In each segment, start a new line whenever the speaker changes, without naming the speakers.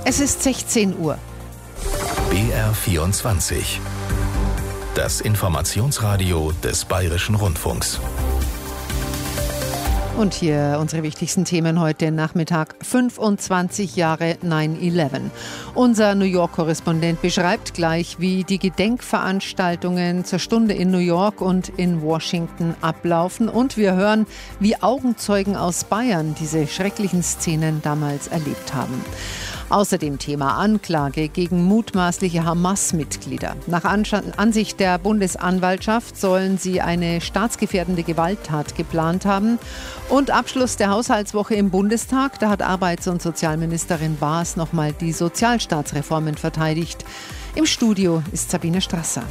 Es ist 16 Uhr.
BR24. Das Informationsradio des Bayerischen Rundfunks.
Und hier unsere wichtigsten Themen heute Nachmittag. 25 Jahre 9/11. Unser New York-Korrespondent beschreibt gleich, wie die Gedenkveranstaltungen zur Stunde in New York und in Washington ablaufen. Und wir hören, wie Augenzeugen aus Bayern diese schrecklichen Szenen damals erlebt haben. Außerdem Thema Anklage gegen mutmaßliche Hamas-Mitglieder. Nach Ansicht der Bundesanwaltschaft sollen sie eine staatsgefährdende Gewalttat geplant haben. Und Abschluss der Haushaltswoche im Bundestag. Da hat Arbeits- und Sozialministerin Baas nochmal die Sozialstaatsreformen verteidigt. Im Studio ist Sabine Strasser.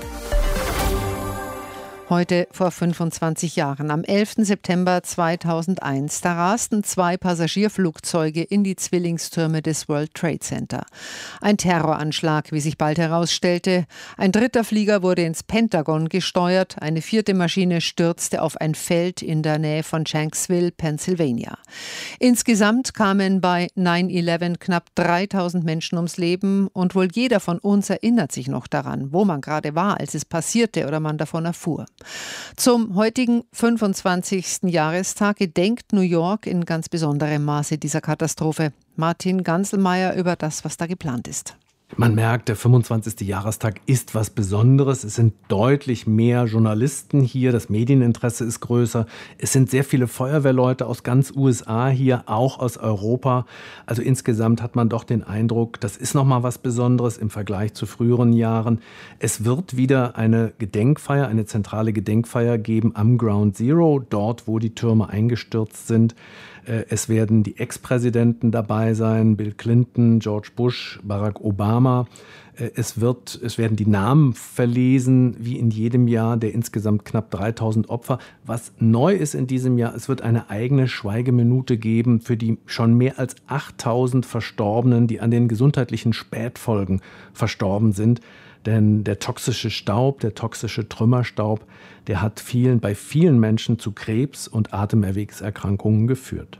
Heute vor 25 Jahren, am 11. September 2001, da rasten 2 Passagierflugzeuge in die Zwillingstürme des World Trade Center. Ein Terroranschlag, wie sich bald herausstellte. Ein 3. Flieger wurde ins Pentagon gesteuert. Eine 4. Maschine stürzte auf ein Feld in der Nähe von Shanksville, Pennsylvania. Insgesamt kamen bei 9/11 knapp 3000 Menschen ums Leben. Und wohl jeder von uns erinnert sich noch daran, wo man gerade war, als es passierte oder man davon erfuhr. Zum heutigen 25. Jahrestag gedenkt New York in ganz besonderem Maße dieser Katastrophe. Martin Ganselmeier über das, was da geplant ist.
Man merkt, der 25. Jahrestag ist was Besonderes. Es sind deutlich mehr Journalisten hier, das Medieninteresse ist größer. Es sind sehr viele Feuerwehrleute aus ganz USA hier, auch aus Europa. Also insgesamt hat man doch den Eindruck, das ist nochmal was Besonderes im Vergleich zu früheren Jahren. Es wird wieder eine Gedenkfeier, eine zentrale Gedenkfeier geben am Ground Zero, dort, wo die Türme eingestürzt sind. Es werden die Ex-Präsidenten dabei sein, Bill Clinton, George Bush, Barack Obama. Es werden die Namen verlesen, wie in jedem Jahr, der insgesamt knapp 3000 Opfer. Was neu ist in diesem Jahr, es wird eine eigene Schweigeminute geben für die schon mehr als 8000 Verstorbenen, die an den gesundheitlichen Spätfolgen verstorben sind. Denn der toxische Staub, der toxische Trümmerstaub, der hat bei vielen Menschen zu Krebs und Atemerwegserkrankungen geführt.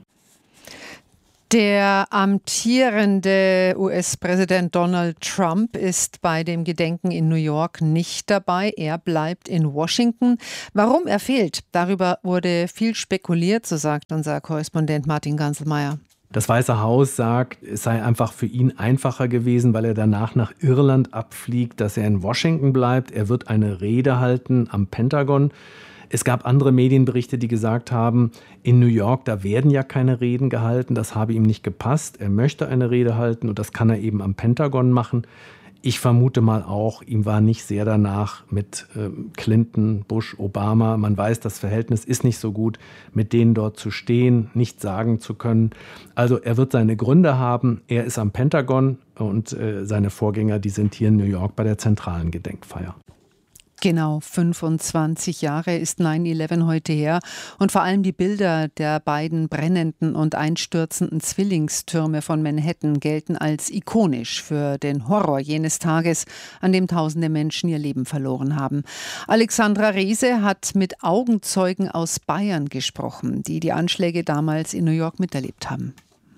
Der amtierende US-Präsident Donald Trump ist bei dem Gedenken in New York nicht dabei. Er bleibt in Washington. Warum er fehlt, darüber wurde viel spekuliert, so sagt unser Korrespondent Martin Ganselmeier.
Das Weiße Haus sagt, es sei einfach für ihn einfacher gewesen, weil er danach nach Irland abfliegt, dass er in Washington bleibt. Er wird eine Rede halten am Pentagon. Es gab andere Medienberichte, die gesagt haben, in New York, da werden ja keine Reden gehalten. Das habe ihm nicht gepasst. Er möchte eine Rede halten und das kann er eben am Pentagon machen. Ich vermute mal auch, ihm war nicht sehr danach mit Clinton, Bush, Obama. Man weiß, das Verhältnis ist nicht so gut, mit denen dort zu stehen, nichts sagen zu können. Also er wird seine Gründe haben. Er ist am Pentagon und seine Vorgänger, die sind hier in New York bei der zentralen Gedenkfeier.
Genau, 25 Jahre ist 9/11 heute her und vor allem die Bilder der beiden brennenden und einstürzenden Zwillingstürme von Manhattan gelten als ikonisch für den Horror jenes Tages, an dem tausende Menschen ihr Leben verloren haben. Alexandra Reese hat mit Augenzeugen aus Bayern gesprochen, die die Anschläge damals in New York miterlebt haben.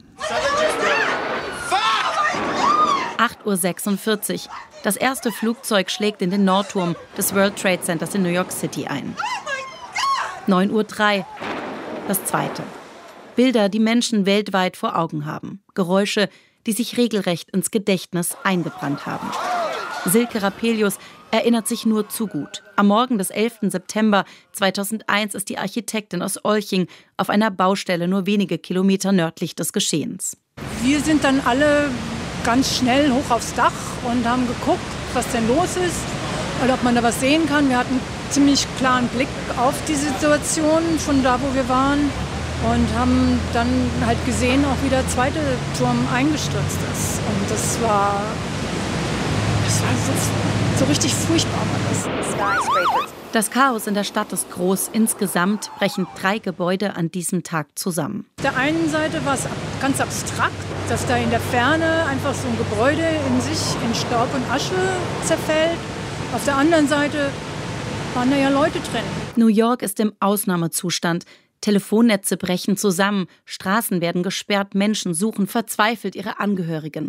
8:46 Uhr. Das erste Flugzeug schlägt in den Nordturm des World Trade Centers in New York City ein. 9:03 Uhr. Das zweite. Bilder, die Menschen weltweit vor Augen haben. Geräusche, die sich regelrecht ins Gedächtnis eingebrannt haben. Silke Rapelius erinnert sich nur zu gut. Am Morgen des 11. September 2001 ist die Architektin aus Olching auf einer Baustelle nur wenige Kilometer nördlich des Geschehens.
Wir sind dann alle ganz schnell hoch aufs Dach und haben geguckt, was denn los ist oder ob man da was sehen kann. Wir hatten einen ziemlich klaren Blick auf die Situation von da, wo wir waren und haben dann halt gesehen, auch wie der zweite Turm eingestürzt ist. Und das war so richtig furchtbar.
Das Chaos in der Stadt ist groß. Insgesamt brechen 3 Gebäude an diesem Tag zusammen.
Auf der einen Seite war es ganz abstrakt, dass da in der Ferne einfach so ein Gebäude in sich in Staub und Asche zerfällt. Auf der anderen Seite waren da ja Leute drin.
New York ist im Ausnahmezustand. Telefonnetze brechen zusammen, Straßen werden gesperrt, Menschen suchen verzweifelt ihre Angehörigen.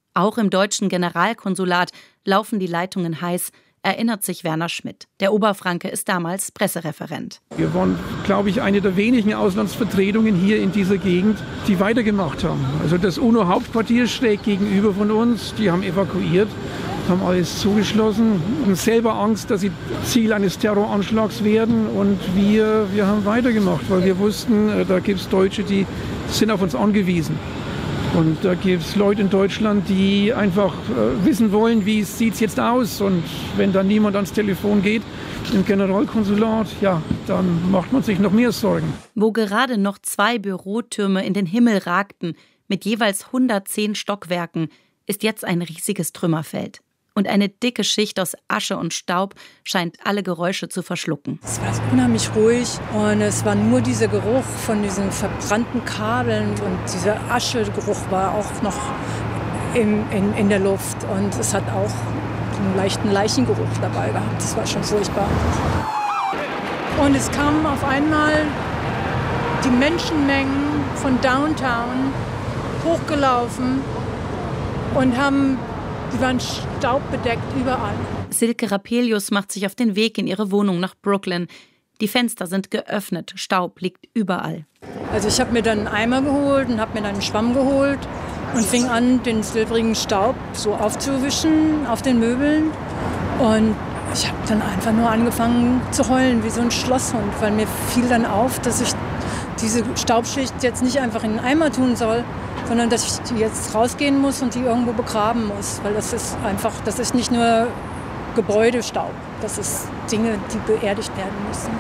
Auch im deutschen Generalkonsulat laufen die Leitungen heiß, erinnert sich Werner Schmidt. Der Oberfranke ist damals Pressereferent.
Wir waren, glaube ich, eine der wenigen Auslandsvertretungen hier in dieser Gegend, die weitergemacht haben. Also das UNO-Hauptquartier schräg gegenüber von uns, die haben evakuiert, haben alles zugeschlossen, hatten selber Angst, dass sie Ziel eines Terroranschlags werden. Und wir haben weitergemacht, weil wir wussten, da gibt es Deutsche, die sind auf uns angewiesen. Und da gibt es Leute in Deutschland, die einfach wissen wollen, wie sieht es jetzt aus. Und wenn dann niemand ans Telefon geht im Generalkonsulat, ja, dann macht man sich noch mehr Sorgen.
Wo gerade noch 2 Bürotürme in den Himmel ragten, mit jeweils 110 Stockwerken, ist jetzt ein riesiges Trümmerfeld. Und eine dicke Schicht aus Asche und Staub scheint alle Geräusche zu verschlucken.
Es war unheimlich ruhig und es war nur dieser Geruch von diesen verbrannten Kabeln und dieser Aschegeruch war auch noch in der Luft. Und es hat auch einen leichten Leichengeruch dabei gehabt. Das war schon furchtbar. Und es kamen auf einmal die Menschenmengen von Downtown hochgelaufen und die waren staubbedeckt überall.
Silke Rapelius macht sich auf den Weg in ihre Wohnung nach Brooklyn. Die Fenster sind geöffnet, Staub liegt überall.
Also ich habe mir dann einen Eimer geholt und habe mir dann einen Schwamm geholt und fing an, den silbrigen Staub so aufzuwischen auf den Möbeln. Und ich habe dann einfach nur angefangen zu heulen, wie so ein Schlosshund, weil mir fiel dann auf, dass ich diese Staubschicht jetzt nicht einfach in den Eimer tun soll, sondern dass ich jetzt rausgehen muss und die irgendwo begraben muss. Weil das ist nicht nur Gebäudestaub, das ist Dinge, die beerdigt werden müssen.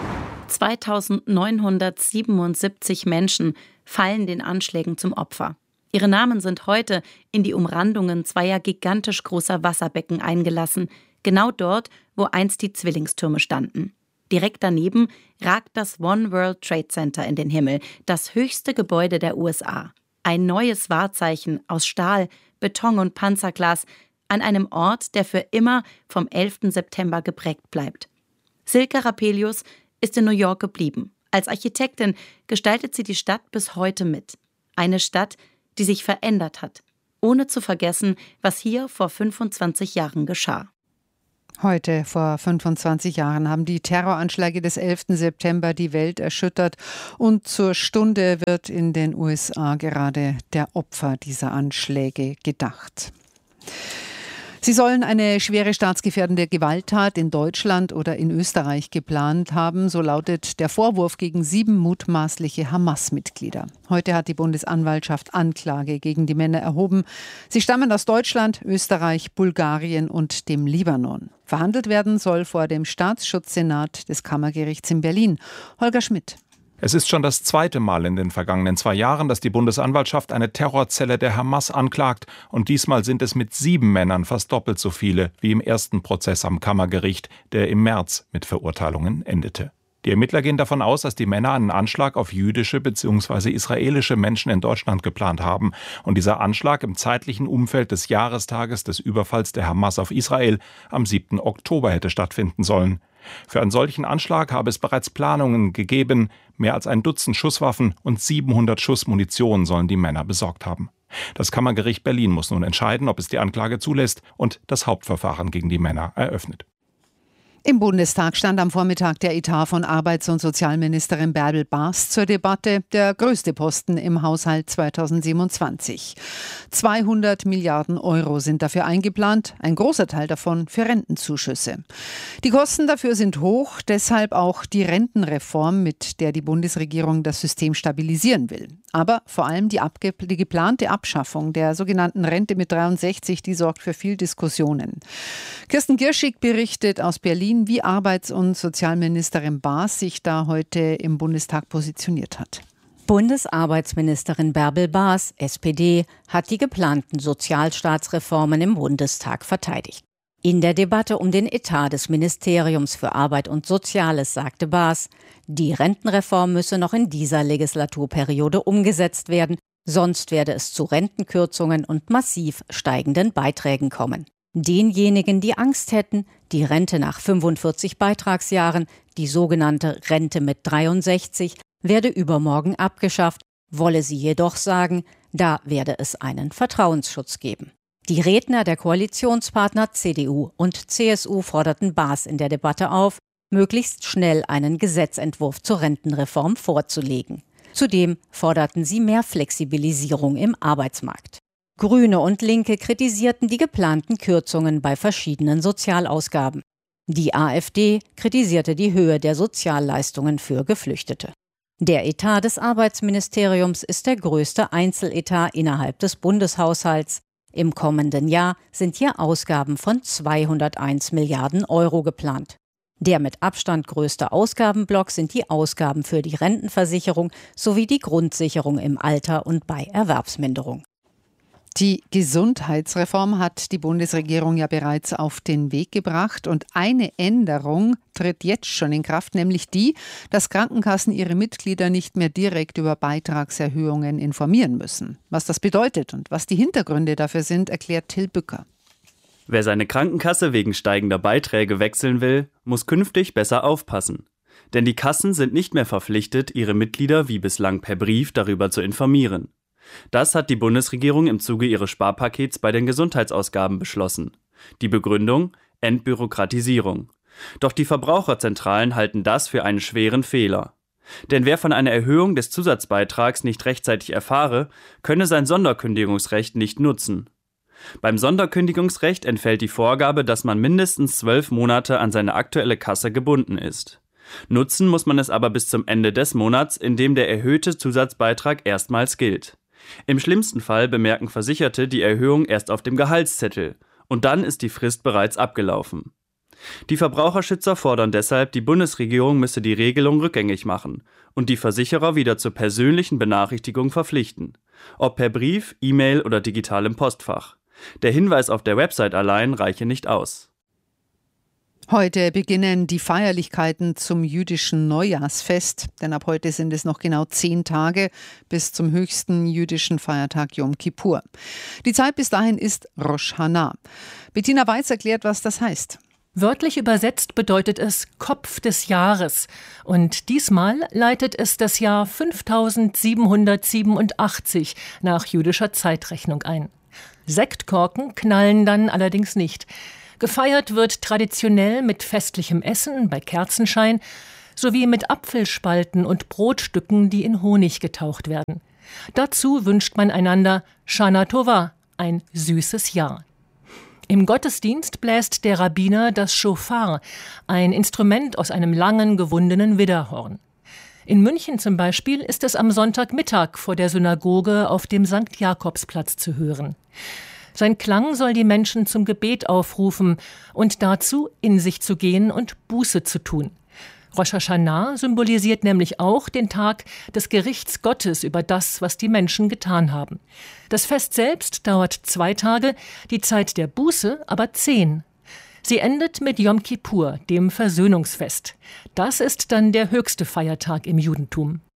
2977 Menschen fallen den Anschlägen zum Opfer. Ihre Namen sind heute in die Umrandungen zweier gigantisch großer Wasserbecken eingelassen, genau dort, wo einst die Zwillingstürme standen. Direkt daneben ragt das One World Trade Center in den Himmel, das höchste Gebäude der USA. Ein neues Wahrzeichen aus Stahl, Beton und Panzerglas an einem Ort, der für immer vom 11. September geprägt bleibt. Silke Rapelius ist in New York geblieben. Als Architektin gestaltet sie die Stadt bis heute mit. Eine Stadt, die sich verändert hat, ohne zu vergessen, was hier vor 25 Jahren geschah.
Heute, vor 25 Jahren, haben die Terroranschläge des 11. September die Welt erschüttert. Und zur Stunde wird in den USA gerade der Opfer dieser Anschläge gedacht. Sie sollen eine schwere staatsgefährdende Gewalttat in Deutschland oder in Österreich geplant haben. So lautet der Vorwurf gegen 7 mutmaßliche Hamas-Mitglieder. Heute hat die Bundesanwaltschaft Anklage gegen die Männer erhoben. Sie stammen aus Deutschland, Österreich, Bulgarien und dem Libanon. Verhandelt werden soll vor dem Staatsschutzsenat des Kammergerichts in Berlin. Holger Schmidt.
Es ist schon das 2. Mal in den vergangenen 2 Jahren, dass die Bundesanwaltschaft eine Terrorzelle der Hamas anklagt. Und diesmal sind es mit 7 Männern fast doppelt so viele wie im ersten Prozess am Kammergericht, der im März mit Verurteilungen endete. Die Ermittler gehen davon aus, dass die Männer einen Anschlag auf jüdische bzw. israelische Menschen in Deutschland geplant haben. Und dieser Anschlag im zeitlichen Umfeld des Jahrestages des Überfalls der Hamas auf Israel am 7. Oktober hätte stattfinden sollen. Für einen solchen Anschlag habe es bereits Planungen gegeben. Mehr als ein Dutzend Schusswaffen und 700 Schuss Munition sollen die Männer besorgt haben. Das Kammergericht Berlin muss nun entscheiden, ob es die Anklage zulässt und das Hauptverfahren gegen die Männer eröffnet.
Im Bundestag stand am Vormittag der Etat von Arbeits- und Sozialministerin Bärbel Baas zur Debatte, der größte Posten im Haushalt 2027. 200 Milliarden Euro sind dafür eingeplant, ein großer Teil davon für Rentenzuschüsse. Die Kosten dafür sind hoch, deshalb auch die Rentenreform, mit der die Bundesregierung das System stabilisieren will. Aber vor allem die geplante Abschaffung der sogenannten Rente mit 63, die sorgt für viel Diskussionen. Kirsten Gierschig berichtet aus Berlin, wie Arbeits- und Sozialministerin Baas sich da heute im Bundestag positioniert hat.
Bundesarbeitsministerin Bärbel Baas, SPD, hat die geplanten Sozialstaatsreformen im Bundestag verteidigt. In der Debatte um den Etat des Ministeriums für Arbeit und Soziales sagte Baas, die Rentenreform müsse noch in dieser Legislaturperiode umgesetzt werden, sonst werde es zu Rentenkürzungen und massiv steigenden Beiträgen kommen. Denjenigen, die Angst hätten, die Rente nach 45 Beitragsjahren, die sogenannte Rente mit 63, werde übermorgen abgeschafft, wolle sie jedoch sagen, da werde es einen Vertrauensschutz geben. Die Redner der Koalitionspartner CDU und CSU forderten Baas in der Debatte auf, möglichst schnell einen Gesetzentwurf zur Rentenreform vorzulegen. Zudem forderten sie mehr Flexibilisierung im Arbeitsmarkt. Grüne und Linke kritisierten die geplanten Kürzungen bei verschiedenen Sozialausgaben. Die AfD kritisierte die Höhe der Sozialleistungen für Geflüchtete. Der Etat des Arbeitsministeriums ist der größte Einzeletat innerhalb des Bundeshaushalts. Im kommenden Jahr sind hier Ausgaben von 201 Milliarden Euro geplant. Der mit Abstand größte Ausgabenblock sind die Ausgaben für die Rentenversicherung sowie die Grundsicherung im Alter und bei Erwerbsminderung.
Die Gesundheitsreform hat die Bundesregierung ja bereits auf den Weg gebracht und eine Änderung tritt jetzt schon in Kraft, nämlich die, dass Krankenkassen ihre Mitglieder nicht mehr direkt über Beitragserhöhungen informieren müssen. Was das bedeutet und was die Hintergründe dafür sind, erklärt Till Bücker.
Wer seine Krankenkasse wegen steigender Beiträge wechseln will, muss künftig besser aufpassen. Denn die Kassen sind nicht mehr verpflichtet, ihre Mitglieder wie bislang per Brief darüber zu informieren. Das hat die Bundesregierung im Zuge ihres Sparpakets bei den Gesundheitsausgaben beschlossen. Die Begründung: Entbürokratisierung. Doch die Verbraucherzentralen halten das für einen schweren Fehler. Denn wer von einer Erhöhung des Zusatzbeitrags nicht rechtzeitig erfahre, könne sein Sonderkündigungsrecht nicht nutzen. Beim Sonderkündigungsrecht entfällt die Vorgabe, dass man mindestens 12 Monate an seine aktuelle Kasse gebunden ist. Nutzen muss man es aber bis zum Ende des Monats, in dem der erhöhte Zusatzbeitrag erstmals gilt. Im schlimmsten Fall bemerken Versicherte die Erhöhung erst auf dem Gehaltszettel und dann ist die Frist bereits abgelaufen. Die Verbraucherschützer fordern deshalb, die Bundesregierung müsse die Regelung rückgängig machen und die Versicherer wieder zur persönlichen Benachrichtigung verpflichten, ob per Brief, E-Mail oder digitalem Postfach. Der Hinweis auf der Website allein reiche nicht aus.
Heute beginnen die Feierlichkeiten zum jüdischen Neujahrsfest, denn ab heute sind es noch genau 10 Tage bis zum höchsten jüdischen Feiertag Yom Kippur. Die Zeit bis dahin ist Rosh Hanah. Bettina Weiz erklärt, was das heißt.
Wörtlich übersetzt bedeutet es Kopf des Jahres und diesmal leitet es das Jahr 5787 nach jüdischer Zeitrechnung ein. Sektkorken knallen dann allerdings nicht. Gefeiert wird traditionell mit festlichem Essen bei Kerzenschein sowie mit Apfelspalten und Brotstücken, die in Honig getaucht werden. Dazu wünscht man einander Shana Tova, ein süßes Jahr. Im Gottesdienst bläst der Rabbiner das Schofar, ein Instrument aus einem langen, gewundenen Widderhorn. In München zum Beispiel ist es am Sonntagmittag vor der Synagoge auf dem St. Jakobsplatz zu hören. Sein Klang soll die Menschen zum Gebet aufrufen und dazu, in sich zu gehen und Buße zu tun. Rosh Hashanah symbolisiert nämlich auch den Tag des Gerichts Gottes über das, was die Menschen getan haben. Das Fest selbst dauert 2 Tage, die Zeit der Buße aber 10. Sie endet mit Yom Kippur, dem Versöhnungsfest. Das ist dann der höchste Feiertag im Judentum.